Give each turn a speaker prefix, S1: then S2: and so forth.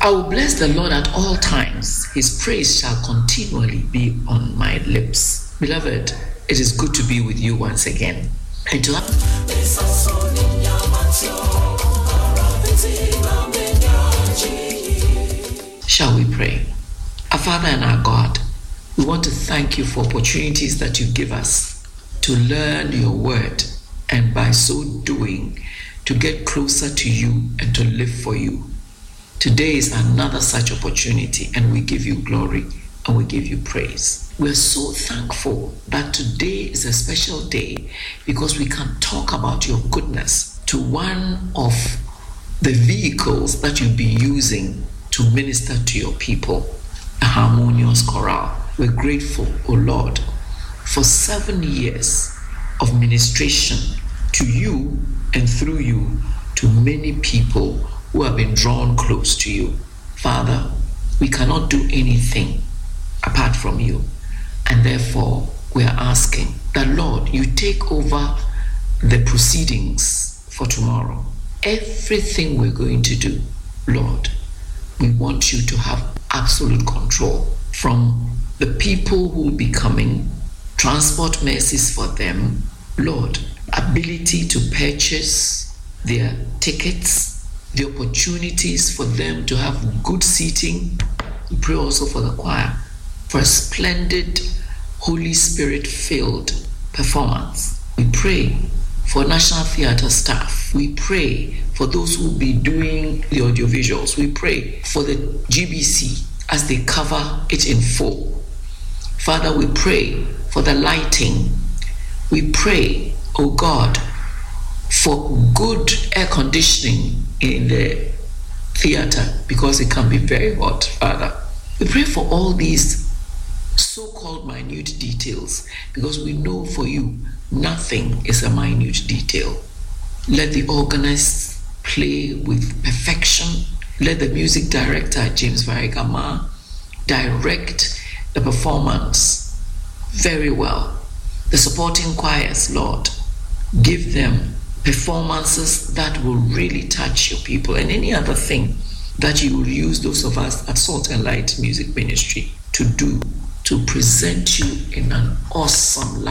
S1: I will bless the Lord at all times. His praise shall continually be on my lips. Beloved, it is good to be with you once again. And to have... Shall we pray? Our Father and our God, we want to thank you for opportunities that you give us to learn your word, and by so doing, to get closer to you and to live for you. Today is another such opportunity, and we give you glory and we give you praise. We're so thankful that today is a special day because we can talk about your goodness to one of the vehicles that you'll be using to minister to your people, a harmonious chorale. We're grateful, O Lord, for 7 years of ministration to you and through you to many people who have been drawn close to you. Father, we cannot do anything apart from you, and therefore we are asking that, Lord, you take over the proceedings for tomorrow. Everything we're going to do, Lord, we want you to have absolute control from the people who will be coming, transport mercies for them, Lord, ability to purchase their tickets, the opportunities for them to have good seating. We pray also for the choir, for a splendid Holy Spirit-filled performance. We pray for National Theatre staff. We pray for those who will be doing the audiovisuals. We pray for the GBC as they cover it in full. Father, we pray for the lighting. We pray, oh God, for good air conditioning in the theater because it can be very hot, Father. We pray for all these so-called minute details because we know for you nothing is a minute detail. Let the organists play with perfection. Let the music director, James Varigama, direct the performance very well. The supporting choirs, Lord, give them performances that will really touch your people, and any other thing that you will use those of us at Salt and Light Music Ministry to do to present you in an awesome light.